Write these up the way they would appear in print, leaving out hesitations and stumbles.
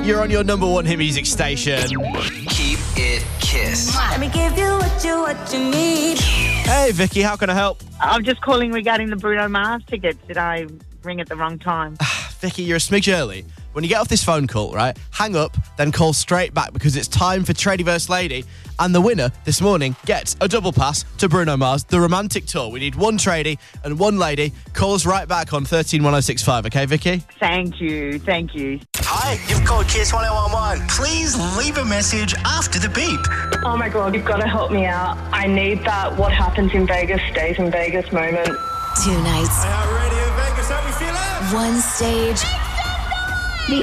You're on your number one hit music station. Keep it Kiss. Let me give you what you need. Hey, Vicky, how can I help? I'm just calling regarding the Bruno Mars tickets. Did I ring at the wrong time? Vicky, you're a smidge early. When you get off this phone call, right, hang up, then call straight back because it's time for Tradie vs. Lady. And the winner this morning gets a double pass to Bruno Mars, the romantic tour. We need one tradie and one lady. Call us right back on 131065, okay, Vicky? Thank you. Hi, you've called Kiss 1011. Please leave a message after the beep. Oh my God, you've got to help me out. I need that what happens in Vegas stays in Vegas moment. 2 nights. Radio Vegas, how we feeling? One stage. The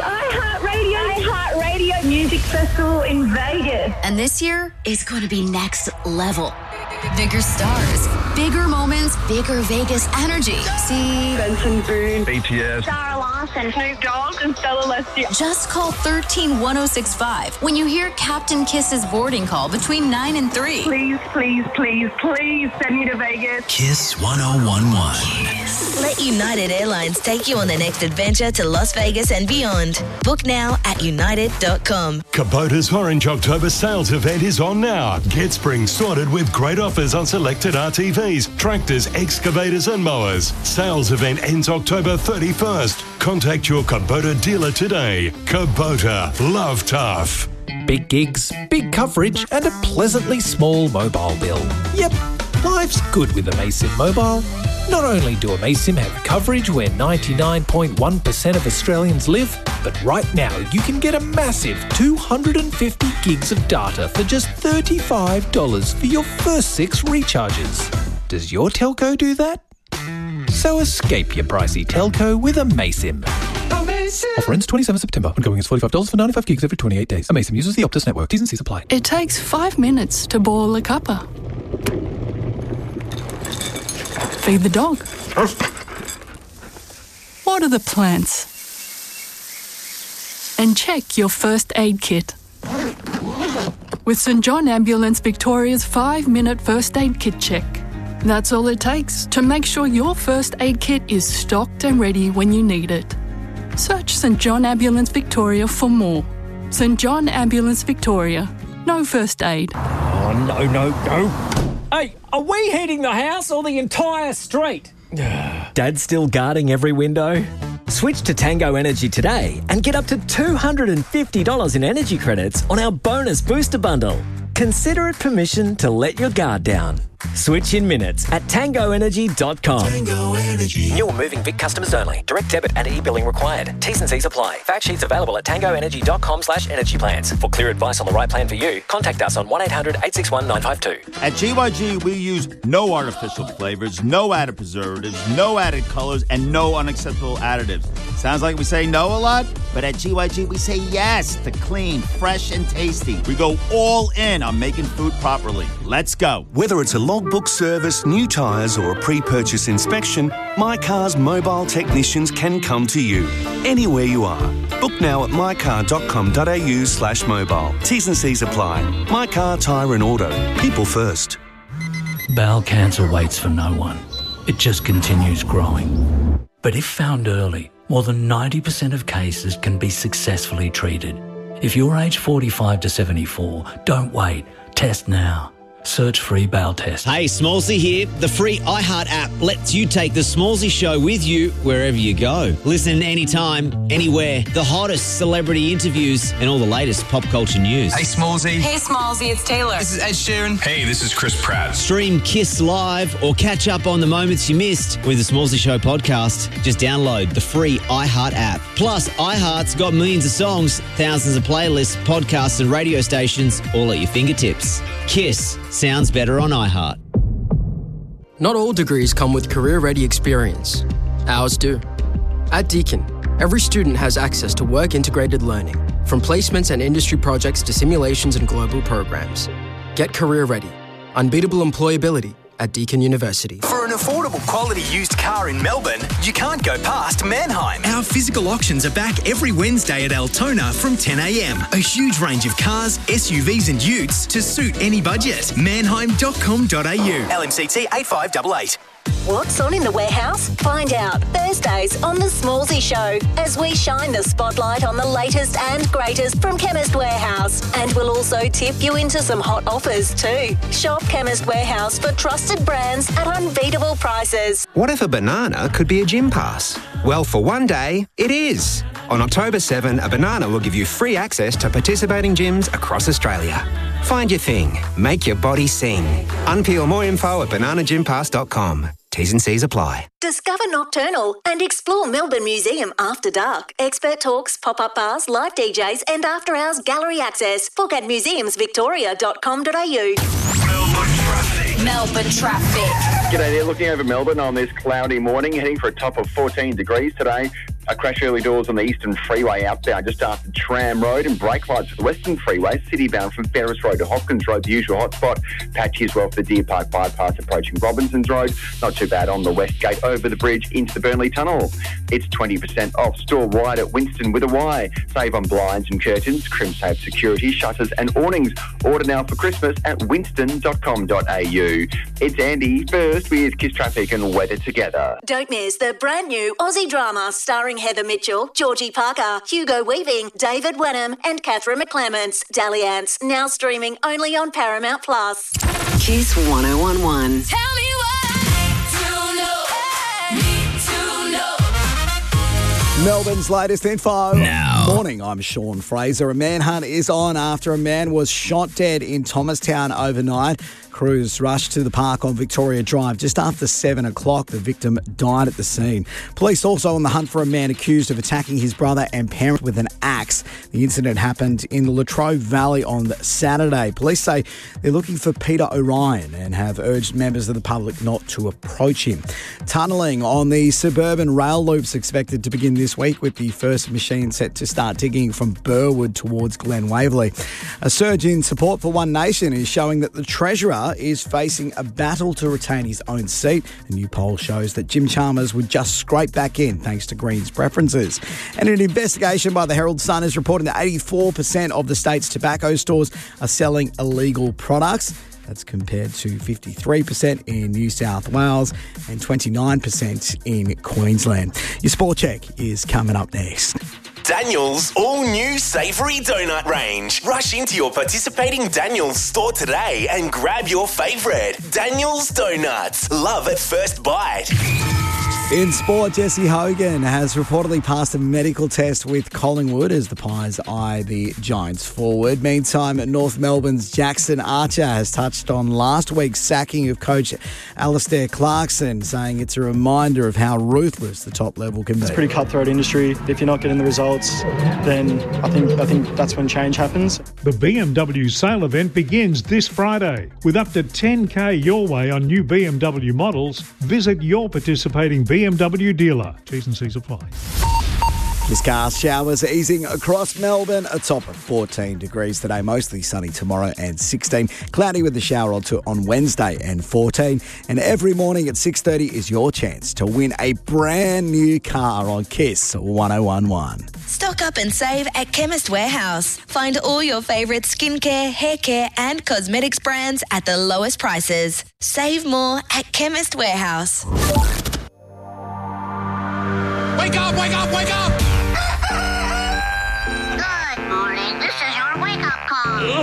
iHeartRadio Music Festival in Vegas. And this year is going to be next level. Bigger stars, bigger moments, bigger Vegas energy. See Benson Boone, BTS, Sarah Larson, Snoop Dogg, and Stella Leslie. just call 131065 when you hear Captain Kiss's boarding call between 9 and 3. Please send me to Vegas. Kiss 1011. Let United Airlines take you on the next adventure to Las Vegas and beyond. Book now at united.com. Kubota's Orange October sales event is on now. Get spring sorted with great offers on selected RTVs, tractors, excavators and mowers. Sales event ends October 31st. Contact your Kubota dealer today. Kubota, love tough. Big gigs, big coverage, and a pleasantly small mobile bill. Yep, life's good with Amasim Mobile. Not only do Amasim have coverage where 99.1% of Australians live, but right now you can get a massive 250 gigs of data for just $35 for your first 6 recharges. Does your telco do that? So escape your pricey telco with Amasim. Offer ends 27 September. Ongoing is $45 for 95 gigs every 28 days. Amasim uses the Optus network. T's and C's apply. It takes 5 minutes to boil a cuppa. Feed the dog. Water the plants. And check your first aid kit. With St John Ambulance Victoria's 5-minute first aid kit check. That's all it takes to make sure your first aid kit is stocked and ready when you need it. Search St John Ambulance Victoria for more. St John Ambulance Victoria. No first aid. Oh, no. Hey, are we heating the house or the entire street? Dad's still guarding every window? Switch to Tango Energy today and get up to $250 in energy credits on our bonus booster bundle. Consider it permission to let your guard down. Switch in minutes at tangoenergy.com. Tango Energy. New or moving Vic customers only. Direct debit and e-billing required. T's and C's apply. Fact sheets available at tangoenergy.com/energy plans. For clear advice on the right plan for you, contact us on 1-800-861-952. At GYG, we use no artificial flavors, no added preservatives, no added colors, and no unacceptable additives. Sounds like we say no a lot, but at GYG, we say yes to clean, fresh, and tasty. We go all in on making food properly. Let's go. Whether it's a logbook service, new tyres or a pre-purchase inspection, My Car's mobile technicians can come to you anywhere you are. Book now at mycar.com.au/mobile. T's and C's apply. My Car Tyre and Auto. People first. Bowel cancer waits for no one. It just continues growing. But if found early, more than 90% of cases can be successfully treated. If you're aged 45 to 74, don't wait. Test now. Search free bowel test. Hey, Smallsy here. The free iHeart app lets you take the Smallsy show with you wherever you go. Listen anytime, anywhere. The hottest celebrity interviews and all the latest pop culture news. Hey, Smallsy. Hey, Smallsy, it's Taylor. This is Ed Sheeran. Hey, this is Chris Pratt. Stream Kiss Live or catch up on the moments you missed with the Smallsy Show podcast. Just download the free iHeart app. Plus, iHeart's got millions of songs, thousands of playlists, podcasts and radio stations all at your fingertips. Kiss sounds better on iHeart. Not all degrees come with career-ready experience. Ours do. At Deakin, every student has access to work-integrated learning, from placements and industry projects to simulations and global programs. Get career-ready. Unbeatable employability at Deakin University. For an affordable quality used car in Melbourne, you can't go past Manheim. Our physical auctions are back every Wednesday at Altona from 10 a.m. A huge range of cars, SUVs and utes to suit any budget. Manheim.com.au. LMCT 8588. What's on in the warehouse? Find out Thursdays on The Smallsy Show as we shine the spotlight on the latest and greatest from Chemist Warehouse. And we'll also tip you into some hot offers too. Shop Chemist Warehouse for trusted brands at unbeatable prices. What if a banana could be a gym pass? Well, for one day, it is. On October 7, a banana will give you free access to participating gyms across Australia. Find your thing. Make your body sing. Unpeel more info at bananagympass.com. T's and C's apply. Discover Nocturnal and explore Melbourne Museum after dark. Expert talks, pop-up bars, live DJs and after-hours gallery access. Book at museumsvictoria.com.au. Melbourne traffic. G'day there, looking over Melbourne on this cloudy morning, heading for a top of 14 degrees today. A crash early doors on the Eastern Freeway outbound just after Tram Road, and brake lights for the Western Freeway, city-bound from Ferris Road to Hopkins Road, the usual hotspot. Patchy as well for the Deer Park bypass approaching Robinsons Road. Not too bad on the West Gate over the bridge into the Burnley Tunnel. It's 20% off store-wide at Winston with a Y. Save on blinds and curtains, Crimsafe security, shutters and awnings. Order now for Christmas at winston.com.au. It's Andy first with Kiss Traffic and weather together. Don't miss the brand new Aussie drama starring Heather Mitchell, Georgie Parker, Hugo Weaving, David Wenham and Catherine McClements. Dalliance, now streaming only on Paramount+. Kiss 1011. Tell me Melbourne's latest info. Now. Morning, I'm Sean Fraser. A manhunt is on after a man was shot dead in Thomastown overnight. Crews rushed to the park on Victoria Drive just after 7 o'clock. The victim died at the scene. Police also on the hunt for a man accused of attacking his brother and parent with an axe. The incident happened in the Latrobe Valley on Saturday. Police say they're looking for Peter O'Ryan and have urged members of the public not to approach him. Tunnelling on the suburban rail loops expected to begin this week, with the first machine set to start digging from Burwood towards Glen Waverley. A surge in support for One Nation is showing that the Treasurer is facing a battle to retain his own seat. A new poll shows that Jim Chalmers would just scrape back in thanks to Greens' preferences. And an investigation by the Herald Sun is reporting that 84% of the state's tobacco stores are selling illegal products. That's compared to 53% in New South Wales and 29% in Queensland. Your Sport Check is coming up next. Daniel's all-new savoury donut range. Rush into your participating Daniel's store today and grab your favourite. Daniel's Donuts. Love at first bite. In sport, Jesse Hogan has reportedly passed a medical test with Collingwood as the Pies eye the Giants forward. Meantime, North Melbourne's Jackson Archer has touched on last week's sacking of coach Alistair Clarkson, saying it's a reminder of how ruthless the top level can be. It's a pretty cutthroat industry. If you're not getting the results, then I think that's when change happens. The BMW sale event begins this Friday. With up to $10,000 your way on new BMW models, visit your participating BMW dealer. T's and C's apply. This cast showers easing across Melbourne, a top of 14 degrees today, mostly sunny tomorrow and 16. Cloudy with the shower on Wednesday and 14. And every morning at 6:30 is your chance to win a brand new car on Kiss 1011. Stock up and save at Chemist Warehouse. Find all your favourite skincare, hair care and cosmetics brands at the lowest prices. Save more at Chemist Warehouse. Wake up, wake up, wake up!